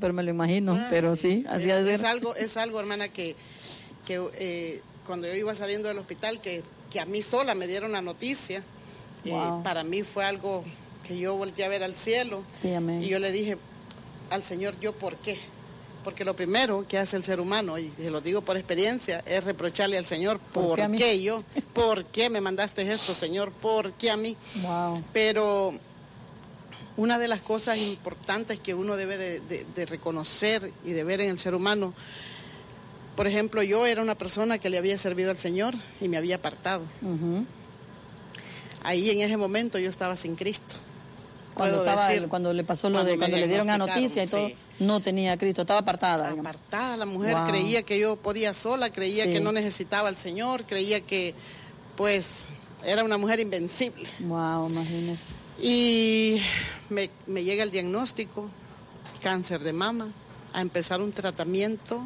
pero me lo imagino, pero sí, así ha de ser. Es algo, hermana, que cuando yo iba saliendo del hospital, que a mí sola me dieron la noticia, para mí fue algo que yo volteé a ver al cielo, sí, amén. Y yo le dije al Señor, ¿yo por qué? Porque lo primero que hace el ser humano, y se lo digo por experiencia, es reprocharle al Señor, ¿por qué yo? ¿Por qué me mandaste esto, Señor? ¿Por qué a mí? Wow. Pero una de las cosas importantes que uno debe de reconocer y de ver en el ser humano, por ejemplo, yo era una persona que le había servido al Señor y me había apartado. Ahí en ese momento yo estaba sin Cristo. Cuando le pasó lo de cuando le dieron la noticia y todo, sí. No tenía a Cristo, estaba apartada. Apartada, la mujer creía que yo podía sola, creía que no necesitaba al Señor, creía que pues era una mujer invencible. Wow, imagínese. Y me llega el diagnóstico, cáncer de mama, a empezar un tratamiento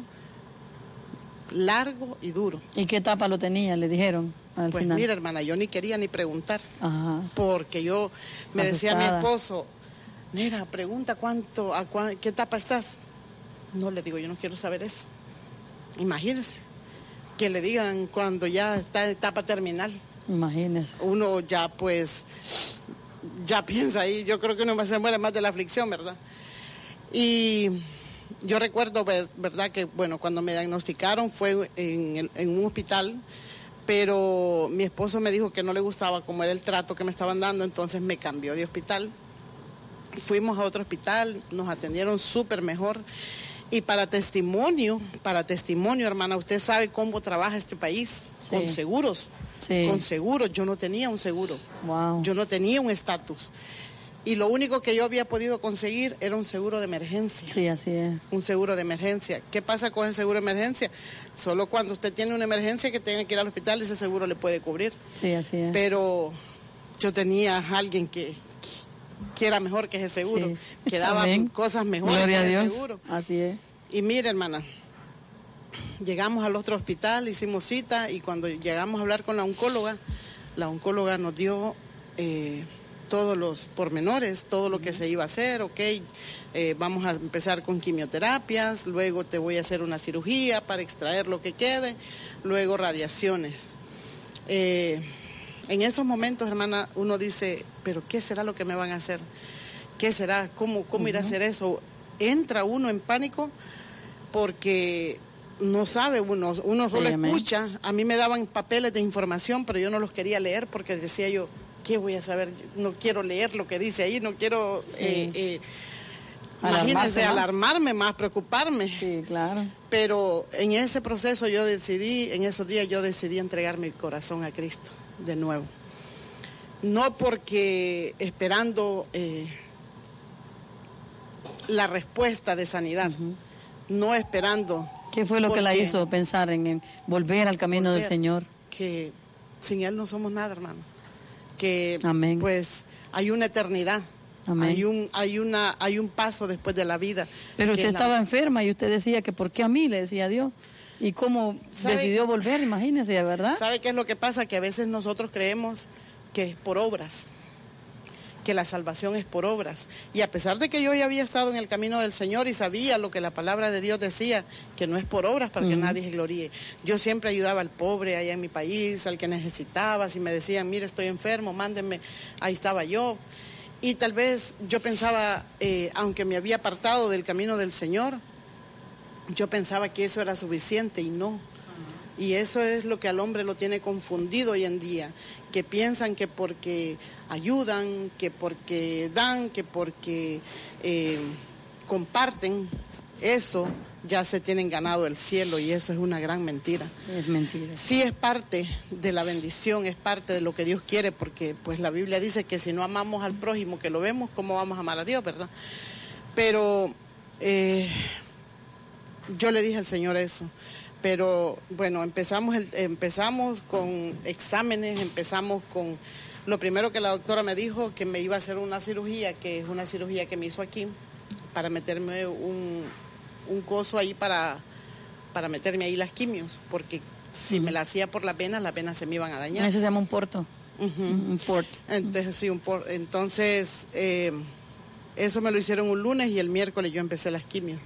largo y duro. ¿Y qué etapa lo tenía? Le dijeron al pues final. Mira, hermana, yo ni quería ni preguntar. Ajá. Porque yo me decía a mi esposo, mira, pregunta qué etapa estás. No, le digo, yo no quiero saber eso. Imagínese que le digan cuando ya está en etapa terminal. Imagínese. Uno ya pues ya piensa ahí, yo creo que uno se muere más de la aflicción, ¿verdad? Y yo recuerdo, ¿verdad? Que bueno, cuando me diagnosticaron fue en un hospital, pero mi esposo me dijo que no le gustaba cómo era el trato que me estaban dando, entonces me cambió de hospital. Fuimos a otro hospital, nos atendieron súper mejor. Y para testimonio, hermana, usted sabe cómo trabaja este país, sí. Con seguros. Sí. Con seguros, yo no tenía un seguro. Wow. Yo no tenía un estatus. Y lo único que yo había podido conseguir era un seguro de emergencia. Sí, así es. Un seguro de emergencia. ¿Qué pasa con el seguro de emergencia? Solo cuando usted tiene una emergencia que tenga que ir al hospital, ese seguro le puede cubrir. Sí, así es. Pero yo tenía a alguien que era mejor que ese seguro, sí. Que daba cosas mejores. Gloria que a Dios. Ese seguro. Así es. Y mire, hermana, llegamos al otro hospital, hicimos cita y cuando llegamos a hablar con la oncóloga nos dio todos los pormenores, todo lo que se iba a hacer, vamos a empezar con quimioterapias, luego te voy a hacer una cirugía para extraer lo que quede, luego radiaciones. En esos momentos, hermana, uno dice, pero ¿qué será lo que me van a hacer? ¿Qué será? ¿Cómo ir a hacer eso? Entra uno en pánico porque no sabe uno solo escucha. A mí me daban papeles de información, pero yo no los quería leer porque decía yo, ¿qué voy a saber? No quiero leer lo que dice ahí, no quiero, imagínense, alarmarme más, preocuparme. Sí, claro. Pero en ese proceso en esos días yo decidí entregar mi corazón a Cristo de nuevo. No porque esperando la respuesta de sanidad, no esperando. ¿Qué fue lo que la hizo pensar en volver al camino del Señor? Que sin Él no somos nada, hermano. Que amén. Pues hay una eternidad. Amén. Hay un paso después de la vida. Pero usted estaba enferma y usted decía que ¿por qué a mí? Le decía a Dios. ¿Y cómo decidió volver? Imagínese, ¿verdad? ¿Sabe qué es lo que pasa? Que a veces nosotros creemos que es por obras, que la salvación es por obras. Y a pesar de que yo ya había estado en el camino del Señor y sabía lo que la palabra de Dios decía, que no es por obras para que nadie se gloríe. Yo siempre ayudaba al pobre allá en mi país, al que necesitaba. Si me decían, mire, estoy enfermo, mándenme, ahí estaba yo. Y tal vez yo pensaba, aunque me había apartado del camino del Señor, yo pensaba que eso era suficiente y no. Y eso es lo que al hombre lo tiene confundido hoy en día, que piensan que porque ayudan, que porque dan, que porque comparten, eso ya se tienen ganado el cielo, y eso es una gran mentira. Es mentira. Sí, es parte de la bendición, es parte de lo que Dios quiere, porque pues la Biblia dice que si no amamos al prójimo que lo vemos, ¿cómo vamos a amar a Dios, verdad? Pero yo le dije al Señor eso. Pero bueno, empezamos con exámenes, empezamos con lo primero que la doctora me dijo, que me iba a hacer una cirugía, que es una cirugía que me hizo aquí, para meterme un coso ahí para meterme ahí las quimios, porque si me la hacía por las venas se me iban a dañar. Eso se llama un porto. Un porto. Entonces, sí, un porto. Entonces, eso me lo hicieron un lunes y el miércoles yo empecé las quimios.